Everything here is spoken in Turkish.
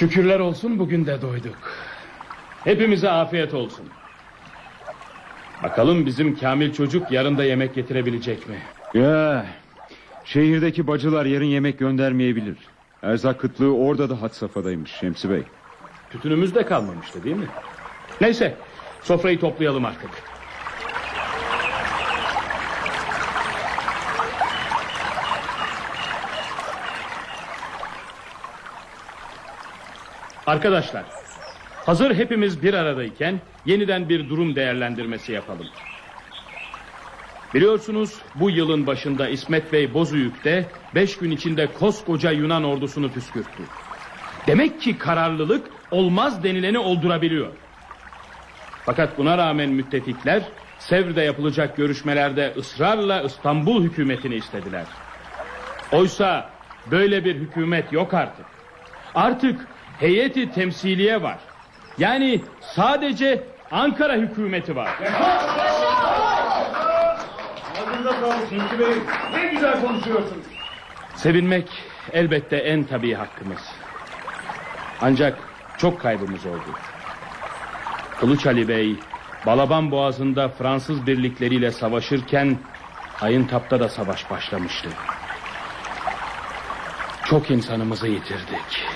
Şükürler olsun bugün de doyduk. Hepimize afiyet olsun. Bakalım bizim Kamil çocuk yarın da yemek getirebilecek mi? Ya, şehirdeki bacılar yarın yemek göndermeyebilir. Erzak kıtlığı orada da had safhadaymış Şemsi Bey. Tütünümüz de kalmamıştı değil mi? Neyse, sofrayı toplayalım artık. Arkadaşlar, hazır hepimiz bir aradayken yeniden bir durum değerlendirmesi yapalım. Biliyorsunuz bu yılın başında İsmet Bey Bozüyük'te 5 gün içinde koskoca Yunan ordusunu püskürttü. Demek ki kararlılık olmaz denileni oldurabiliyor. Fakat buna rağmen müttefikler Sevr'de yapılacak görüşmelerde ısrarla İstanbul hükümetini istediler. Oysa böyle bir hükümet yok artık. Artık heyeti temsiliye var. Yani sadece Ankara hükümeti var. Ne güzel konuşuyorsunuz. Sevinmek elbette en tabii hakkımız. Ancak çok kaybımız oldu. Kılıç Ali Bey Balaban Boğazı'nda Fransız birlikleriyle savaşırken Ayıntap'ta da savaş başlamıştı. Çok insanımızı yitirdik.